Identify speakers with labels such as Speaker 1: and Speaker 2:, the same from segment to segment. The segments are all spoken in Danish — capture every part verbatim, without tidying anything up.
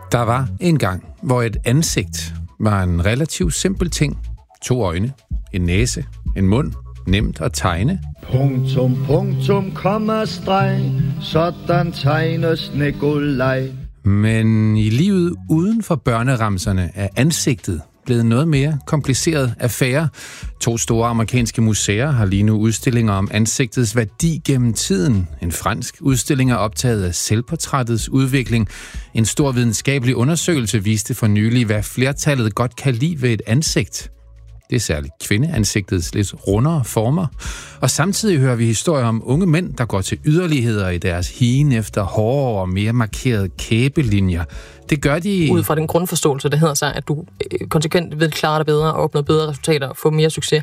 Speaker 1: Der var en gang, hvor et ansigt var en relativt simpel ting. To øjne, en næse, en mund, nemt at tegne.
Speaker 2: Punktum, punktum, komma, streg, sådan tegnes Nikolaj.
Speaker 1: Men i livet uden for børneramserne er ansigtet blevet noget mere kompliceret affære. To store amerikanske museer har lige nu udstillinger om ansigtets værdi gennem tiden. En fransk udstilling er optaget af selvportrættets udvikling. En stor videnskabelig undersøgelse viste for nylig, hvad flertallet godt kan lide ved et ansigt. Det er særligt kvindeansigtets lidt rundere former. Og samtidig hører vi historier om unge mænd, der går til yderligheder i deres higen efter hårdere og mere markerede kæbelinjer. Det gør de...
Speaker 3: Ud fra den grundforståelse, der hedder sig, at du konsekvent vil klare dig bedre og opnå bedre resultater og få mere succes,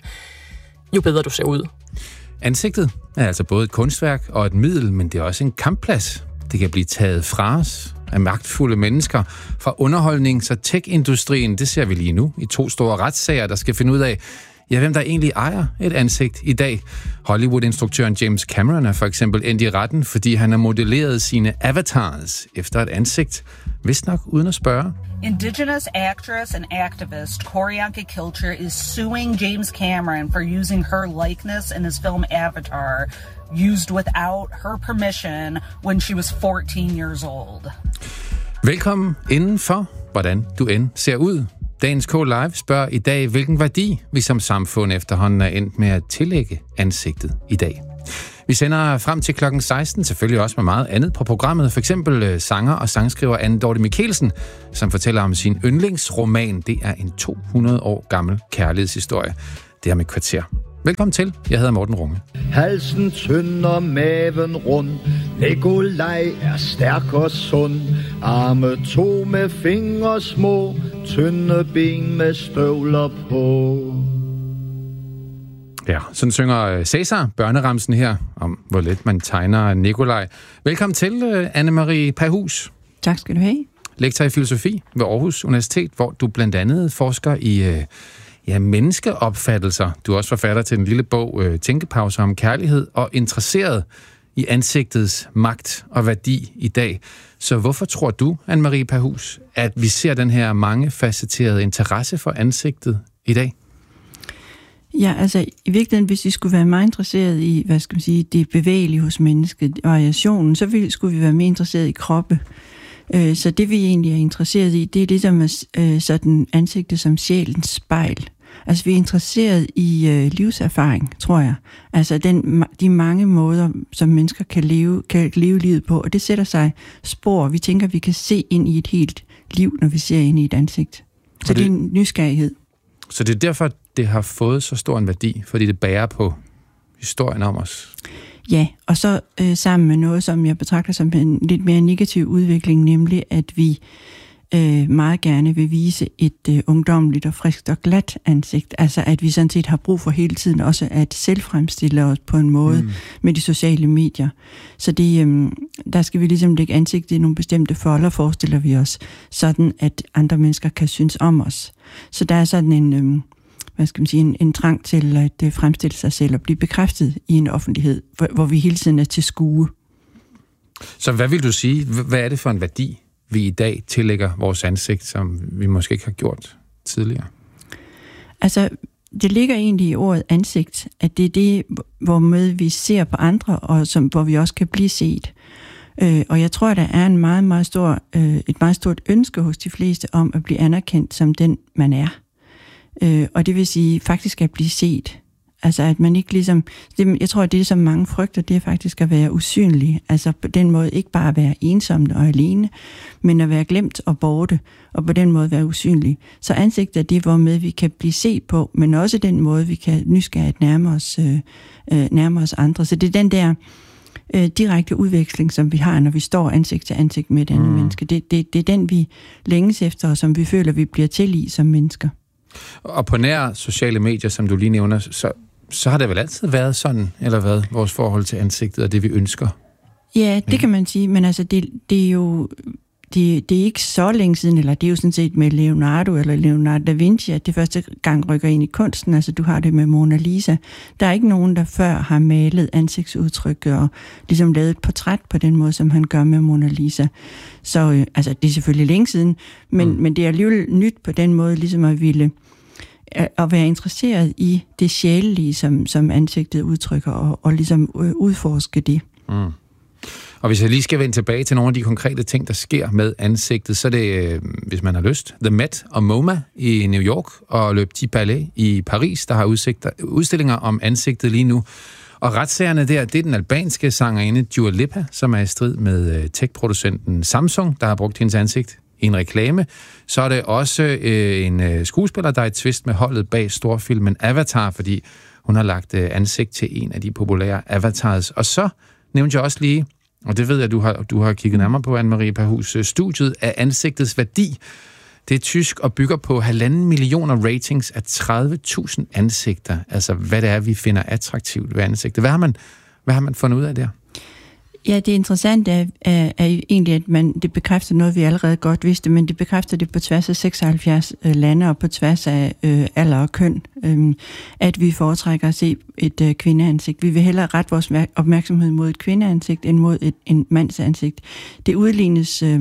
Speaker 3: jo bedre du ser ud.
Speaker 1: Ansigtet er altså både et kunstværk og et middel, men det er også en kampplads. Det kan blive taget fra os af magtfulde mennesker. Fra underholdnings- og tech-industrien, det ser vi lige nu i to store retssager, der skal finde ud af, ja, hvem der egentlig ejer et ansigt i dag. Hollywood-instruktøren James Cameron er for eksempel endt i retten, fordi han har modelleret sine avatars efter et ansigt, vist nok uden at spørge.
Speaker 4: Indigenous actress and activist Qorianka Kilcher is suing James Cameron for using her likeness in his film Avatar, used without her permission when she was fourteen years old.
Speaker 1: Velkommen indenfor, hvordan du end ser ud. Dagens K-Live spørger i dag, hvilken værdi vi som samfund efterhånden er endt med at tillægge ansigtet i dag. Vi sender frem til klokken seksten, selvfølgelig også med meget andet på programmet. For eksempel sanger og sangskriver Anne Dorthe Michelsen, som fortæller om sin yndlingsroman. Det er en to hundrede år gammel kærlighedshistorie. Det er med kvarter. Velkommen til. Jeg hedder Morten Runge.
Speaker 2: Halsen tynd og maven rund. Nikolaj er stærk og sund. Arme to med fingre små. Tynde ben med støvler på.
Speaker 1: Ja, sådan synger Cæsar børneramsen her, om hvor let man tegner Nikolaj. Velkommen til, Anne-Marie Pahus.
Speaker 5: Tak skal du have.
Speaker 1: Lektor i filosofi ved Aarhus Universitet, hvor du blandt andet forsker i ja, menneskeopfattelser. Du er også forfatter til en lille bog, Tænkepauser om kærlighed, og interesseret i ansigtets magt og værdi i dag. Så hvorfor tror du, Anne-Marie Pahus, at vi ser den her mangefacetterede interesse for ansigtet i dag?
Speaker 5: Ja, altså i virkeligheden, hvis vi skulle være meget interesseret i, hvad skal man sige, det bevægelige hos mennesket, variationen, så ville, skulle vi være mere interesseret i kroppe. Øh, så det vi egentlig er interesseret i, det er ligesom øh, sådan ansigtet som sjælens spejl. Altså vi er interesseret i øh, livserfaring, tror jeg. Altså den, de mange måder, som mennesker kan leve, kan leve livet på, og det sætter sig spor. Vi tænker, vi kan se ind i et helt liv, når vi ser ind i et ansigt. Så det, det er en nysgerrighed.
Speaker 1: Så det er derfor, det har fået så stor en værdi, fordi det bærer på historien om os.
Speaker 5: Ja, og så øh, sammen med noget, som jeg betragter som en lidt mere negativ udvikling, nemlig at vi øh, meget gerne vil vise et øh, ungdommeligt og friskt og glat ansigt. Altså at vi sådan set har brug for hele tiden også at selvfremstille os på en måde mm. med de sociale medier. Så det, øh, der skal vi ligesom lægge ansigtet i nogle bestemte folder, forestiller vi os, sådan at andre mennesker kan synes om os. Så der er sådan en... Øh, hvad skal man sige, en, en trang til at uh, fremstille sig selv og blive bekræftet i en offentlighed, hvor, hvor vi hele tiden er til skue.
Speaker 1: Så hvad vil du sige, hvad er det for en værdi, vi i dag tillægger vores ansigt, som vi måske ikke har gjort tidligere?
Speaker 5: Altså, det ligger egentlig i ordet ansigt, at det er det, hvormed vi ser på andre, og som, hvor vi også kan blive set. Øh, og jeg tror, at der er en meget, meget stor, øh, et meget stort ønske hos de fleste om at blive anerkendt som den, man er. Øh, og det vil sige faktisk at blive set. Altså at man ikke ligesom... Det, jeg tror, at det, som mange frygter, det er faktisk at være usynlig. Altså på den måde ikke bare at være ensom og alene, men at være glemt og borte, og på den måde være usynlig. Så ansigtet er det, hvormed vi kan blive set på, men også den måde, vi kan nysgerrigt nærme os, øh, nærme os andre. Så det er den der øh, direkte udveksling, som vi har, når vi står ansigt til ansigt med et andet mm. menneske. Det, det, det er den, vi længes efter, og som vi føler, vi bliver til i som mennesker.
Speaker 1: Og på nær sociale medier, som du lige nævner, så, så har det vel altid været sådan, eller hvad, vores forhold til ansigtet og det, vi ønsker?
Speaker 5: Ja, det kan man sige, men altså, det, det er jo... det, det er ikke så længe siden, eller det er jo sådan set med Leonardo eller Leonardo da Vinci, at det første gang rykker ind i kunsten. Altså du har det med Mona Lisa. Der er ikke nogen, der før har malet ansigtsudtryk og ligesom lavet et portræt på den måde, som han gør med Mona Lisa. Så øh, altså, det er selvfølgelig længe siden, men, mm. men det er alligevel nyt på den måde, ligesom at ville at være interesseret i det sjælelige, som, som ansigtet udtrykker, og, og ligesom udforske det.
Speaker 1: Mm. Og hvis jeg lige skal vende tilbage til nogle af de konkrete ting, der sker med ansigtet, så er det, hvis man har lyst, The Met og MoMA i New York og Le Petit Palais i Paris, der har udsigter, udstillinger om ansigtet lige nu. Og retssagerne der, det er den albanske sangerinde Dua Lipa, som er i strid med tech-producenten Samsung, der har brugt hendes ansigt i en reklame. Så er det også øh, en øh, skuespiller, der er i tvist med holdet bag storfilmen Avatar, fordi hun har lagt øh, ansigt til en af de populære avatars. Og så nævnte jeg også lige, og det ved jeg, du har, du har kigget nærmere på, Anne-Marie Pahus, studiet af ansigtets værdi. Det er tysk og bygger på halvanden millioner ratings af tredive tusind ansigter. Altså, hvad det er, vi finder attraktivt ved ansigtet. Hvad har man, hvad har man fundet ud af der?
Speaker 5: Ja, det interessante er, er, er egentlig, at man, det bekræfter noget, vi allerede godt vidste, men det bekræfter det på tværs af seksoghalvfjerds øh, lande og på tværs af øh, alder og køn, øh, at vi foretrækker at se et øh, kvindeansigt. Vi vil hellere rette vores opmærksomhed mod et kvindeansigt end mod et, en mands ansigt. Det udlignes, øh,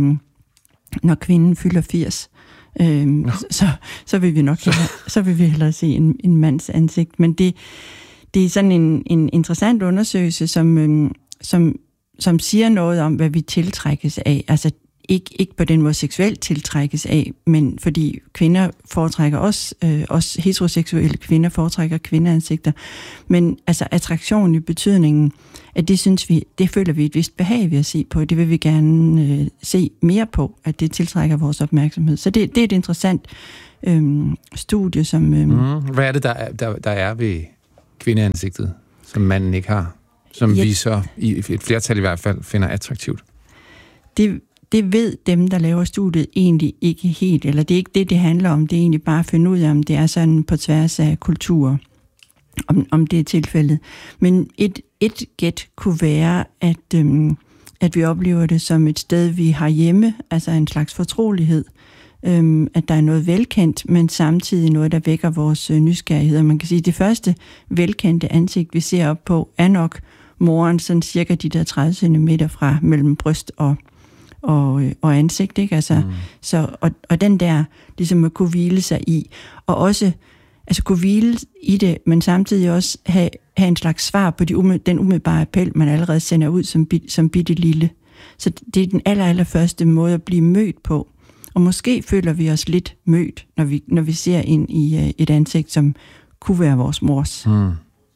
Speaker 5: når kvinden fylder firs. Øh, så, så vil vi nok hellere, så vil vi hellere se en, en mands ansigt. Men det, det er sådan en, en interessant undersøgelse, som, øh, som som siger noget om, hvad vi tiltrækkes af. Altså ikke, ikke på den måde seksuelt tiltrækkes af, men fordi kvinder foretrækker også, øh, også heteroseksuelle kvinder foretrækker kvindeansigter. Men altså attraktion i betydningen, at det synes vi, det føler vi et vist behag ved at se på. Det vil vi gerne øh, se mere på, at det tiltrækker vores opmærksomhed. Så det, det er et interessant øh, studie, som... Øh,
Speaker 1: mm. Hvad er det, der er, der, der er ved kvindeansigtet, som manden ikke har? Som ja. vi så, i et flertal i hvert fald, finder attraktivt?
Speaker 5: Det, det ved dem, der laver studiet, egentlig ikke helt. Eller det er ikke det, det handler om. Det er egentlig bare at finde ud af, om det er sådan på tværs af kulturer, om, om det er tilfældet. Men et, et gæt kunne være, at, øhm, at vi oplever det som et sted, vi har hjemme, altså en slags fortrolighed. Øhm, at der er noget velkendt, men samtidig noget, der vækker vores øh, nysgerrighed. Og man kan sige, at det første velkendte ansigt, vi ser op på, er nok moren, sådan cirka de der tredive centimeter fra mellem bryst og, og, og ansigt, ikke? Altså, mm. så, og, og den der, ligesom at kunne hvile sig i, og også altså kunne hvile i det, men samtidig også have, have en slags svar på de ume, den umiddelbare appel, man allerede sender ud som, som bitte lille. Så det er den aller, aller første måde at blive mødt på. Og måske føler vi os lidt mødt, når vi, når vi ser ind i et ansigt, som kunne være vores mors.
Speaker 1: Mm.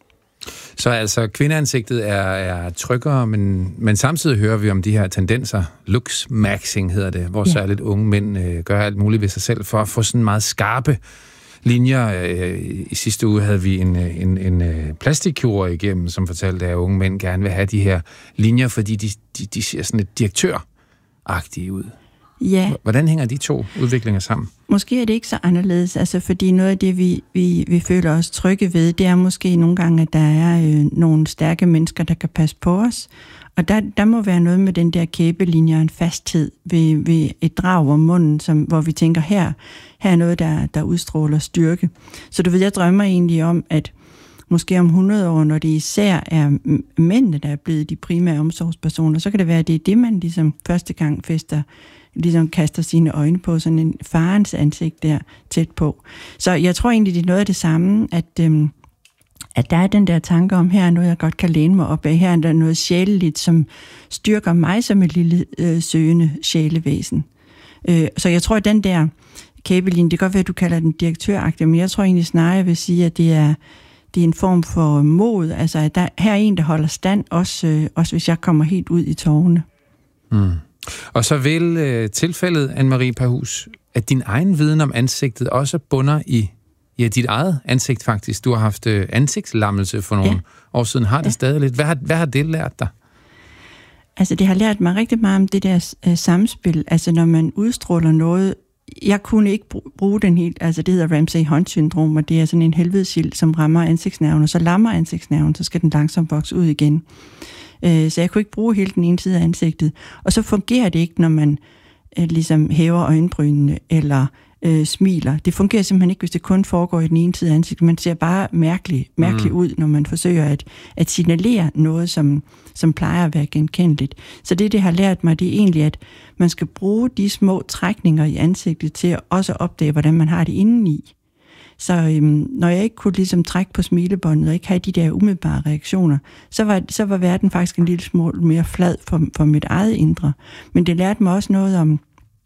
Speaker 1: Så altså, kvindeansigtet er, er tryggere, men, men samtidig hører vi om de her tendenser. Looks maxing hedder det, hvor ja. særligt unge mænd øh, gør alt muligt ved sig selv for at få sådan meget skarpe linjer. Øh, I sidste uge havde vi en, en, en plastikkirurg igennem, som fortalte, at unge mænd gerne vil have de her linjer, fordi de, de, de ser sådan lidt direktøragtige ud.
Speaker 5: Ja.
Speaker 1: Hvordan hænger de to udviklinger sammen?
Speaker 5: Måske er det ikke så anderledes, altså fordi noget af det, vi, vi, vi føler os trygge ved, det er måske nogle gange, at der er øh, nogle stærke mennesker, der kan passe på os. Og der, der må være noget med den der kæbelinje og en fasthed ved, ved et drag om munden, som, hvor vi tænker, her, her er noget, der, der udstråler styrke. Så du ved, jeg drømmer egentlig om, at måske om hundrede år, når det især er mændene, der er blevet de primære omsorgspersoner, så kan det være, at det er det, man ligesom første gang fester, ligesom kaster sine øjne på, sådan en farens ansigt der tæt på. Så jeg tror egentlig, det er noget af det samme, at, øhm, at der er den der tanke om, her er noget, jeg godt kan læne mig op af, her er der noget sjæleligt, som styrker mig som et lille øh, søgende sjælevæsen. Øh, så jeg tror, at den der kæbelinje, det kan godt være, at du kalder den direktøragtig, men jeg tror egentlig snarere, jeg vil sige, at det er det er en form for mod, altså at der her er en, der holder stand, også, øh, også hvis jeg kommer helt ud i tårerne.
Speaker 1: Mm. Og så vil øh, tilfældet, Anne-Marie Pahus, at din egen viden om ansigtet også bunder i ja, dit eget ansigt faktisk. Du har haft øh, ansigtslammelse for nogle ja. år siden. Har det ja. stadig lidt? Hvad har, hvad har det lært dig?
Speaker 5: Altså det har lært mig rigtig meget om det der øh, samspil. Altså når man udstråler noget. Jeg kunne ikke bruge den helt, altså det hedder Ramsay-Hunt-syndrom, og det er sådan en helvedesild, som rammer ansigtsnerven, og så lammer ansigtsnerven, så skal den langsomt vokse ud igen. Så jeg kunne ikke bruge hele den ene side af ansigtet. Og så fungerer det ikke, når man øh, ligesom hæver øjenbrynene, eller øh, smiler. Det fungerer simpelthen ikke, hvis det kun foregår i den ene side af ansigtet. Man ser bare mærkeligt mærkelig mm. ud, når man forsøger at, at signalere noget, som, som plejer at være genkendeligt. Så det, det har lært mig, det er egentlig, at man skal bruge de små trækninger i ansigtet til at også opdage, hvordan man har det indeni. Så øhm, når jeg ikke kunne ligesom trække på smilebåndet og ikke have de der umiddelbare reaktioner, så var, så var verden faktisk en lille smule mere flad for, for mit eget indre. Men det lærte mig også noget om,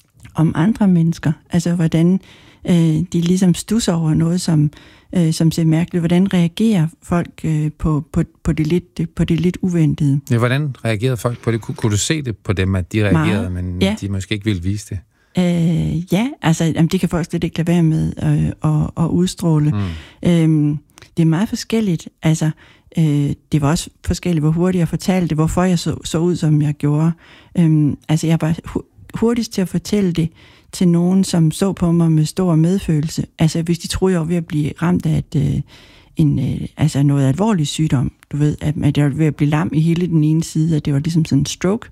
Speaker 5: om andre mennesker. Altså hvordan øh, de ligesom stusser over noget, som, øh, som ser mærkeligt. Hvordan reagerer folk øh, på, på, på, det lidt, på det lidt uventede?
Speaker 1: Ja, hvordan reagerede folk på det? Kunne, kunne du se det på dem, at de reagerede, Meget. men ja. de måske ikke ville vise det?
Speaker 5: Øh, ja, altså jamen, det kan folk slet ikke lade være med øh, at, at udstråle. Mm. Øhm, det er meget forskelligt. Altså, øh, det var også forskelligt, hvor hurtigt jeg fortalte, hvorfor jeg så, så ud, som jeg gjorde. Øhm, altså, jeg var hu- hurtigst til at fortælle det til nogen, som så på mig med stor medfølelse. Altså, hvis de troede, jeg var ved at blive ramt af et, øh, en, øh, altså noget alvorlig sygdom. Du ved, at, at jeg var ved at blive lam i hele den ene side, at det var ligesom sådan en stroke.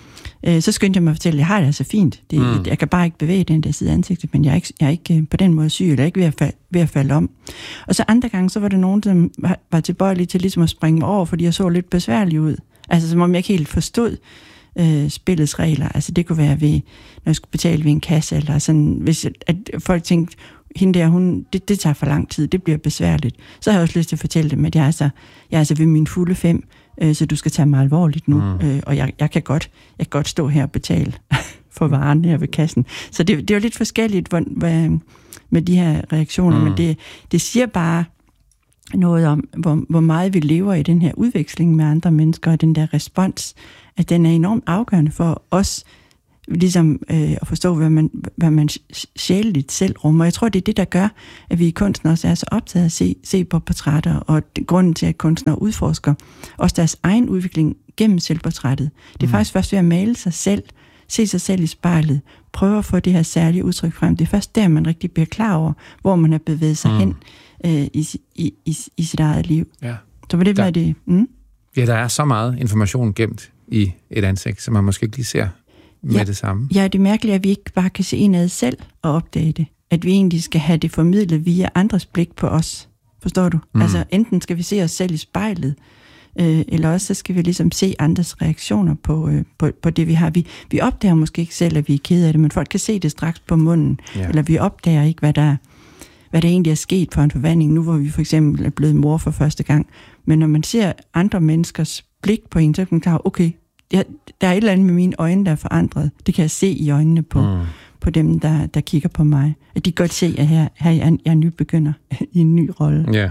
Speaker 5: Så skyndte jeg mig at fortælle, at jeg har det altså fint. Det, mm. Jeg kan bare ikke bevæge den der side af ansigtet, men jeg er ikke, jeg er ikke på den måde syg, eller ikke ved at, falde, ved at falde om. Og så andre gange, så var der nogen, som var tilbøjelige til ligesom at springe mig over, fordi jeg så lidt besværlig ud. Altså som om jeg ikke helt forstod øh, spillets regler. Altså det kunne være ved, når jeg skulle betale ved en kasse, eller sådan, hvis at folk tænkte, hende der, hun, det, det tager for lang tid, det bliver besværligt. Så har jeg også lyst til at fortælle dem, at jeg er altså, jeg er altså ved mine fulde fem, øh, så du skal tage mig alvorligt nu, mm. øh, og jeg, jeg, kan godt, jeg kan godt stå her og betale for varen her ved kassen. Så det, det er jo lidt forskelligt hvor, hvor, med de her reaktioner, mm. men det, det siger bare noget om, hvor, hvor meget vi lever i den her udveksling med andre mennesker, og den der respons, at den er enormt afgørende for os, ligesom øh, at forstå, hvad man, hvad man sjæleligt selv rummer. Jeg tror, det er det, der gør, at vi i kunsten også er så optaget af at se, se på portrætter, og grunden til, at kunstnere udforsker også deres egen udvikling gennem selvportrættet. Det er mm. faktisk først ved at male sig selv, se sig selv i spejlet, prøve at få det her særlige udtryk frem. Det er først der, man rigtig bliver klar over, hvor man har bevæget sig mm. hen øh, i, i, i, i sit eget liv. Ja. Så på det der, det... Mm?
Speaker 1: Ja, der er så meget information gemt i et ansigt, som man måske ikke lige ser med
Speaker 5: ja,
Speaker 1: det samme.
Speaker 5: Ja, det er mærkeligt, at vi ikke bare kan se indad selv og opdage det. At vi egentlig skal have det formidlet via andres blik på os. Forstår du? Mm. Altså, enten skal vi se os selv i spejlet, øh, eller også så skal vi ligesom se andres reaktioner på, øh, på, på det, vi har. Vi, vi opdager måske ikke selv, at vi er kede af det, men folk kan se det straks på munden. Ja. Eller vi opdager ikke, hvad der, hvad der egentlig er sket for en forvandling, nu hvor vi for eksempel er blevet mor for første gang. Men når man ser andre menneskers blik på en, så kan man klare, okay, Jeg, der er et eller andet med mine øjne, der er forandret. Det kan jeg se i øjnene på, mm. på dem, der, der kigger på mig. At de kan godt se, at her, her jeg er nybegynder i en ny rolle.
Speaker 1: Ja.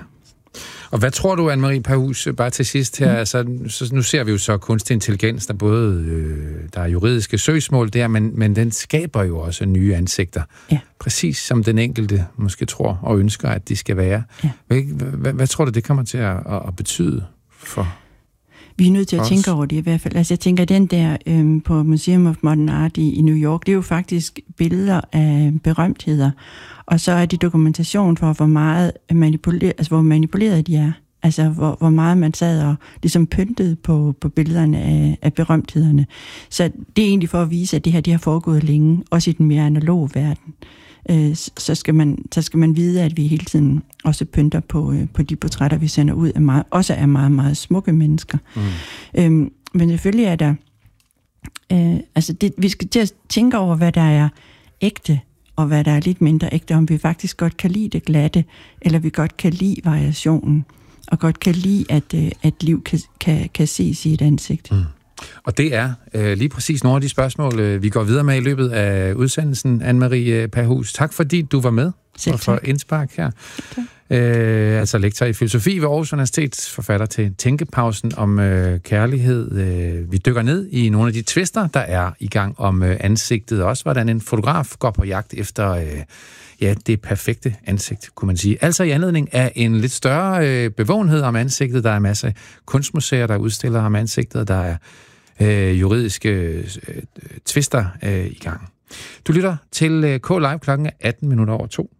Speaker 1: Og hvad tror du, Anne-Marie Pahus, bare til sidst her, mm. altså, så nu ser vi jo så kunstig intelligens, der både øh, der er juridiske søgsmål der, men, men den skaber jo også nye ansigter. Ja. Præcis som den enkelte måske tror og ønsker, at de skal være. Ja. Hvad, hvad, hvad tror du, det kommer til at, at betyde for...
Speaker 5: Vi er nødt til at tænke over det i hvert fald. Altså jeg tænker, den der øhm, på Museum of Modern Art i, i New York, det er jo faktisk billeder af berømtheder. Og så er det dokumentation for, hvor meget manipuleret, altså hvor manipuleret de er. Altså hvor, hvor meget man sad og ligesom pyntede på, på billederne af, af berømthederne. Så det er egentlig for at vise, at det her det har foregået længe, også i den mere analoge verden. Øh, så, skal man, så skal man vide, at vi hele tiden også pynter på, øh, på de portrætter, vi sender ud, af meget, også er meget, meget smukke mennesker. Mm. Øhm, men selvfølgelig er der... Øh, altså det, vi skal til at tænke over, hvad der er ægte, og hvad der er lidt mindre ægte, om vi faktisk godt kan lide det glatte, eller vi godt kan lide variationen, og godt kan lide, at, øh, at liv kan, kan, kan ses i et ansigt. Mm.
Speaker 1: Og det er øh, lige præcis nogle af de spørgsmål, øh, vi går videre med i løbet af udsendelsen. Anne-Marie Pahus, tak fordi du var med og for indspark her. Øh, altså lektor i filosofi ved Aarhus Universitet, forfatter til Tænkepausen om øh, kærlighed. Øh, vi dykker ned i nogle af de twister, der er i gang om øh, ansigtet. Også hvordan en fotograf går på jagt efter øh, ja, det perfekte ansigt, kunne man sige. Altså i anledning af en lidt større øh, bevågenhed om ansigtet. Der er masser af kunstmuseer, der udstiller om ansigtet. Der er øh, juridiske øh, twister øh, i gang. Du lytter til øh, K-Live klokken atten minutter over to.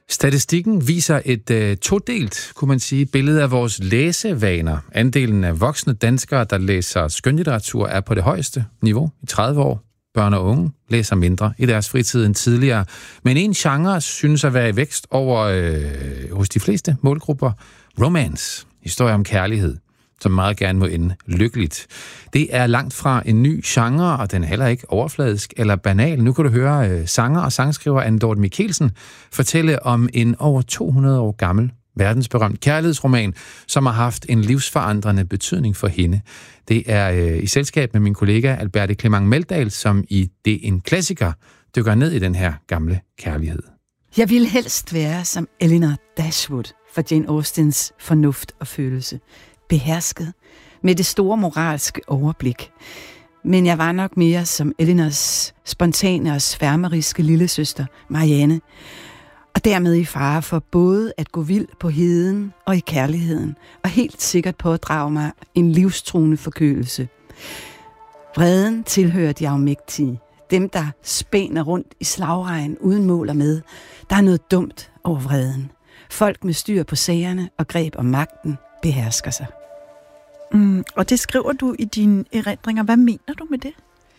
Speaker 1: Statistikken viser et øh, todelt, kunne man sige, billede af vores læsevaner. Andelen af voksne danskere, der læser skønlitteratur, er på det højeste niveau i tredive år. Børn og unge læser mindre i deres fritid end tidligere. Men en genre synes at være i vækst over øh, hos de fleste målgrupper. Romance, historie om kærlighed, som meget gerne må ende lykkeligt. Det er langt fra en ny genre, og den er heller ikke overfladisk eller banal. Nu kan du høre øh, sanger og sangskriver Anne Dorthe Michelsen fortælle om en over to hundrede år gammel verdensberømt kærlighedsroman, som har haft en livsforandrende betydning for hende. Det er øh, i selskab med min kollega Alberte Clement Meldal, som i Det en klassiker dykker ned i den her gamle kærlighed.
Speaker 6: Jeg ville helst være som Elinor Dashwood for Jane Austens Fornuft og følelse. Behersket med det store moralske overblik. Men jeg var nok mere som Elinors spontane og sværmeriske lillesøster, Marianne, og dermed i fare for både at gå vild på heden og i kærligheden, og helt sikkert pådrage mig en livstruende forkølelse. Vreden tilhører de afmægtige, dem der spænder rundt i slagregn uden mål og med. Der er noget dumt over vreden. Folk med styr på sagerne og greb om magten behersker sig.
Speaker 7: Mm, og det skriver du i dine erindringer. Hvad mener du med det?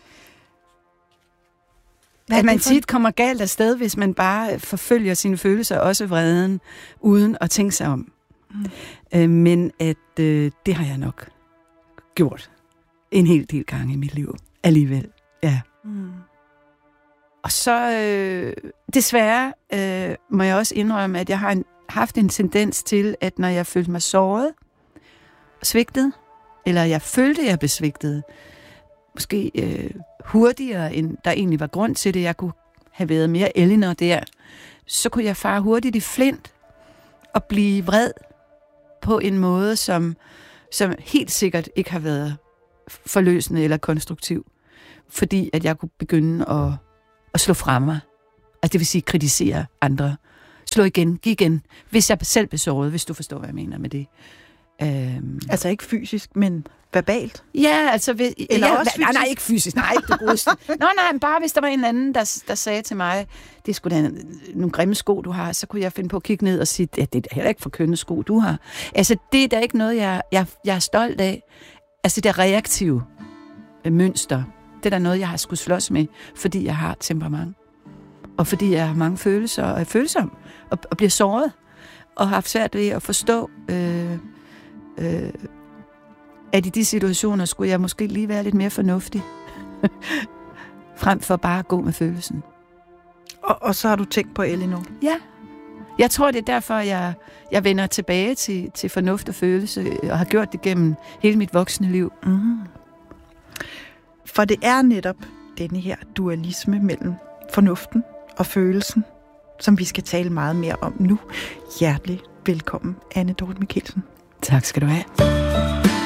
Speaker 6: Hvad at man tit kommer galt afsted, hvis man bare forfølger sine følelser, også vreden, uden at tænke sig om. Mm. Øh, men at øh, det har jeg nok gjort en hel del gange i mit liv. Alligevel, ja. Mm. Og så øh, desværre øh, må jeg også indrømme, at jeg har en, haft en tendens til, at når jeg følte mig såret, svigtet, eller jeg følte, jeg blev svigtet, måske øh, hurtigere, end der egentlig var grund til det, jeg kunne have været mere Elinor der, så kunne jeg fare hurtigt i flint og blive vred på en måde, som, som helt sikkert ikke har været forløsende eller konstruktiv, fordi at jeg kunne begynde at, at slå fra mig. Altså det vil sige kritisere andre. Slå igen, giv igen, hvis jeg selv blev såret, hvis du forstår, hvad jeg mener med det. Øhm.
Speaker 7: Altså ikke fysisk, men verbalt?
Speaker 6: Ja, altså... Ved,
Speaker 7: eller
Speaker 6: ja,
Speaker 7: også fysisk?
Speaker 6: Nej, nej, ikke fysisk. Nej, ikke det godeste. Nå, nej, bare hvis der var en anden, der, der sagde til mig, det er sgu da nogle grimme sko, du har, så kunne jeg finde på at kigge ned og sige, ja, det er heller ikke for kønne sko, du har. Altså, det er da ikke noget, jeg, jeg, jeg er stolt af. Altså, det der reaktive mønster, det er da noget, jeg har skulle slås med, fordi jeg har temperament. Og fordi jeg har mange følelser, og er følsom, og, og bliver såret, og har haft svært ved at forstå... Øh, Øh, at i de situationer skulle jeg måske lige være lidt mere fornuftig, frem for bare at gå med følelsen.
Speaker 7: Og, og så har du tænkt på Elinor?
Speaker 6: Ja. Jeg tror, det er derfor, jeg, jeg vender tilbage til, til fornuft og følelse, og har gjort det gennem hele mit voksne liv.
Speaker 7: Mm. For det er netop denne her dualisme mellem fornuften og følelsen, som vi skal tale meget mere om nu. Hjertelig velkommen, Anne Dorthe Michelsen.
Speaker 6: Tak skal du have.